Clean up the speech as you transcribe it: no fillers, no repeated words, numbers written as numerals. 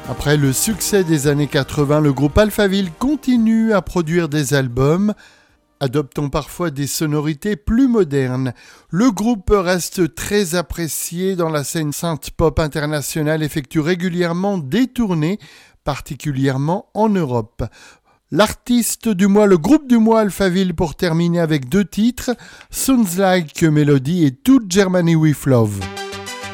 Après le succès des années 80, le groupe Alphaville continue à produire des albums, adoptant parfois des sonorités plus modernes. Le groupe reste très apprécié dans la scène synth-pop internationale, effectue régulièrement des tournées, particulièrement en Europe. L'artiste du mois, le groupe du mois Alphaville pour terminer avec 2 titres, Sounds Like a Melody et To Germany with Love.